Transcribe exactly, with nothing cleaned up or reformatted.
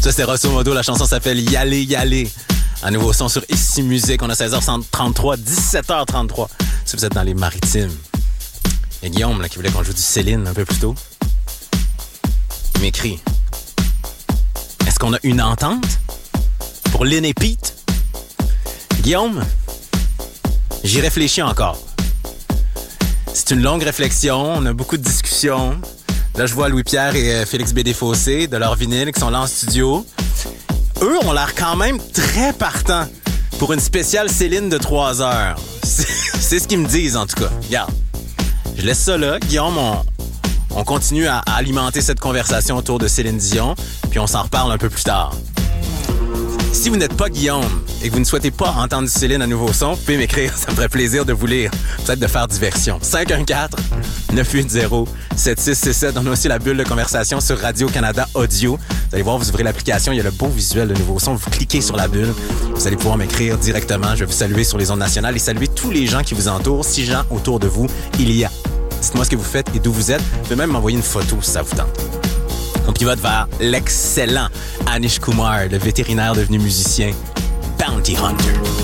Ça, c'est grosso modo. La chanson s'appelle Y aller, y aller. Un nouveau son sur Ici Musique. On a seize heures trente-trois, dix-sept heures trente-trois. Si vous êtes dans les maritimes. Il y a Guillaume là, qui voulait qu'on joue du Céline un peu plus tôt. Il m'écrit. Est-ce qu'on a une entente pour Lynn et Pete? Guillaume, j'y réfléchis encore. C'est une longue réflexion. On a beaucoup de discussions. Là, je vois Louis-Pierre et Félix B. Desfossés de leur vinyle qui sont là en studio. Eux ont l'air quand même très partants pour une spéciale Céline de trois heures. C'est, c'est ce qu'ils me disent, en tout cas. Regarde, je laisse ça là. Guillaume, on, on continue à, à alimenter cette conversation autour de Céline Dion, puis on s'en reparle un peu plus tard. Si vous n'êtes pas Guillaume et que vous ne souhaitez pas entendre du Céline à nouveau son, vous pouvez m'écrire, ça me ferait plaisir de vous lire, peut-être de faire diversion. cinq un quatre, neuf huit zéro, sept six six sept. On a aussi la bulle de conversation sur Radio-Canada Audio. Vous allez voir, vous ouvrez l'application, il y a le beau visuel de nouveau son. Vous cliquez sur la bulle, vous allez pouvoir m'écrire directement. Je vais vous saluer sur les ondes nationales et saluer tous les gens qui vous entourent. Six gens autour de vous, il y a. Dites-moi ce que vous faites et d'où vous êtes. Vous pouvez même m'envoyer une photo si ça vous tente. On pivote vers l'excellent Anish Kumar, le vétérinaire devenu musicien, Bounty Hunter.